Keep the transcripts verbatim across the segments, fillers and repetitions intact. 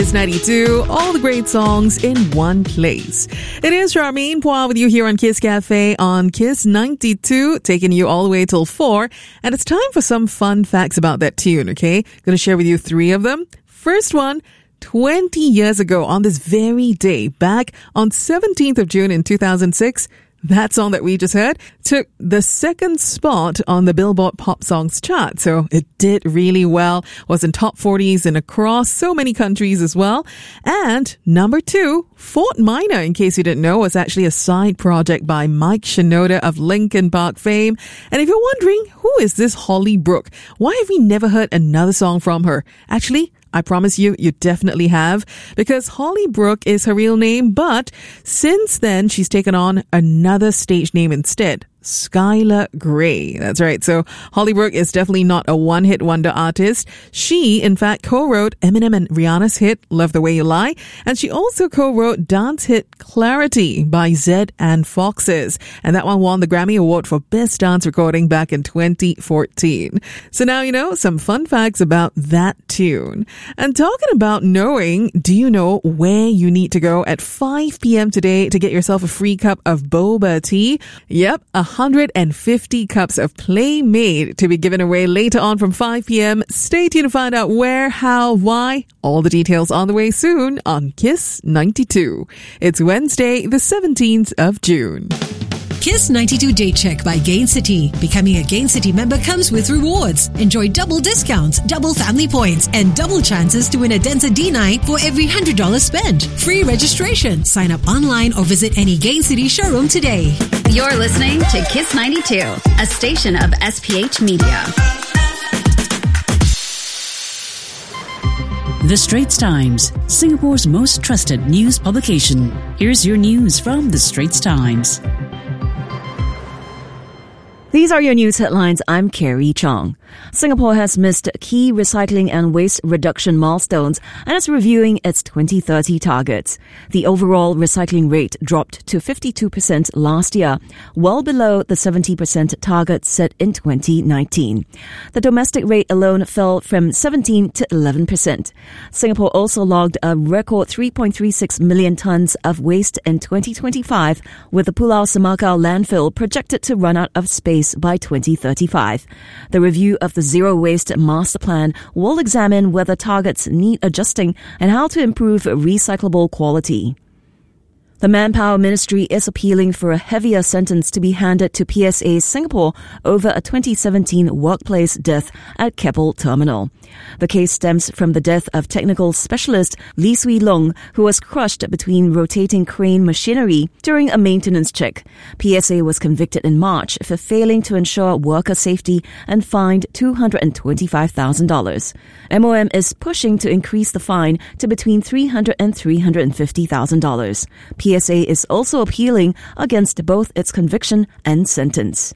Kiss ninety-two, all the great songs in one place. It is Charmaine Poir with you here on Kiss Cafe on Kiss ninety-two, taking you all the way till four. And it's time for some fun facts about that tune, okay? Going to share with you three of them. First one, twenty years ago on this very day, back on seventeenth of June in two thousand six, that song that we just heard took the second spot on the Billboard Pop Songs chart. So it did really well, was in top forties and across so many countries as well. And number two, Fort Minor, in case you didn't know, was actually a side project by Mike Shinoda of Linkin Park fame. And if you're wondering, who is this Holly Brooke? Why have we never heard another song from her? Actually, I promise you, you definitely have, because Holly Brooke is her real name, but since then, she's taken on another stage name instead. Skylar Grey. That's right. So Holly Brooke is definitely not a one-hit wonder artist. She, in fact, co-wrote Eminem and Rihanna's hit Love the Way You Lie, and she also co-wrote dance hit Clarity by Zedd and Foxes, and that one won the Grammy Award for Best Dance Recording back in twenty fourteen. So now you know some fun facts about that tune. And talking about knowing, do you know where you need to go at five p.m. today to get yourself a free cup of boba tea? Yep, a one hundred fifty cups of Playmade to be given away later on from five p.m. Stay tuned to find out where, how, why. All the details on the way soon on Kiss ninety-two. It's Wednesday, the seventeenth of June. Kiss ninety-two Day Check by Gain City. Becoming a Gain City member comes with rewards. Enjoy double discounts, double family points, and double chances to win a Denza D night for every one hundred dollars spent. Free registration. Sign up online or visit any Gain City showroom today. You're listening to Kiss ninety-two, a station of S P H Media. The Straits Times, Singapore's most trusted news publication. Here's your news from The Straits Times. These are your news headlines. I'm Carrie Chong. Singapore has missed key recycling and waste reduction milestones and is reviewing its twenty thirty targets. The overall recycling rate dropped to fifty-two percent last year, well below the seventy percent target set in twenty nineteen. The domestic rate alone fell from seventeen to eleven percent. Singapore also logged a record three point three six million tonnes of waste in twenty twenty-five, with the Pulau Semakau landfill projected to run out of space by twenty thirty-five. The review of the Zero Waste Master Plan will examine whether targets need adjusting and how to improve recyclable quality. The Manpower Ministry is appealing for a heavier sentence to be handed to P S A Singapore over a twenty seventeen workplace death at Keppel Terminal. The case stems from the death of technical specialist Lee Swee Long, who was crushed between rotating crane machinery during a maintenance check. P S A was convicted in March for failing to ensure worker safety and fined two hundred twenty-five thousand dollars. M O M is pushing to increase the fine to between three hundred thousand dollars and three hundred fifty thousand dollars. P S A is also appealing against both its conviction and sentence.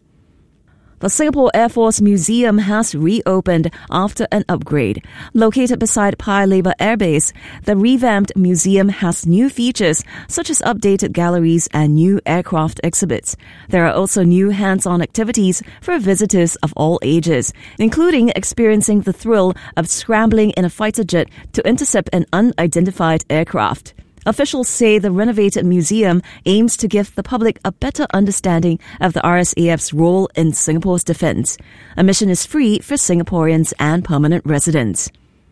The Singapore Air Force Museum has reopened after an upgrade. Located beside Paya Lebar Air Base, the revamped museum has new features such as updated galleries and new aircraft exhibits. There are also new hands-on activities for visitors of all ages, including experiencing the thrill of scrambling in a fighter jet to intercept an unidentified aircraft. Officials say the renovated museum aims to give the public a better understanding of the R S A F's role in Singapore's defense. Admission is free for Singaporeans and permanent residents.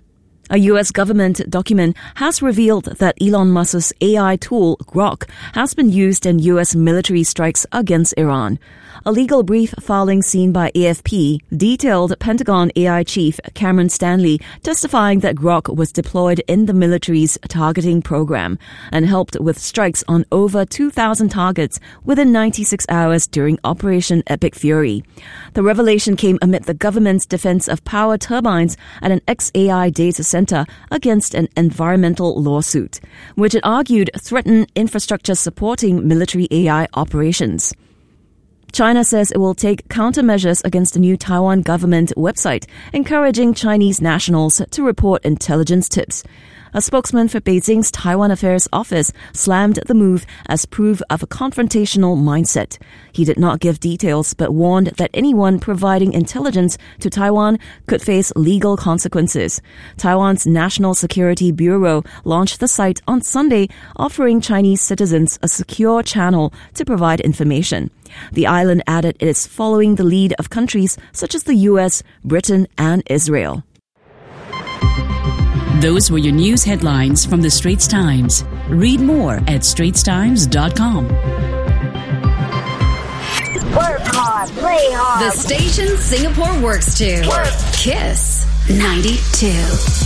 A U S government document has revealed that Elon Musk's A I tool, Grok, has been used in U S military strikes against Iran. A legal brief filing seen by A F P detailed Pentagon A I chief Cameron Stanley testifying that Grok was deployed in the military's targeting program and helped with strikes on over two thousand targets within ninety-six hours during Operation Epic Fury. The revelation came amid the government's defense of power turbines at an ex-A I data center against an environmental lawsuit, which it argued threatened infrastructure supporting military A I operations. China says it will take countermeasures against the new Taiwan government website, encouraging Chinese nationals to report intelligence tips. A spokesman for Beijing's Taiwan Affairs Office slammed the move as proof of a confrontational mindset. He did not give details but warned that anyone providing intelligence to Taiwan could face legal consequences. Taiwan's National Security Bureau launched the site on Sunday, offering Chinese citizens a secure channel to provide information. The island added it is following the lead of countries such as the U S, Britain, and Israel. Those were your news headlines from the Straits Times. Read more at straits times dot com. Work hard, play hard. The station Singapore works to. Work. Kiss ninety-two.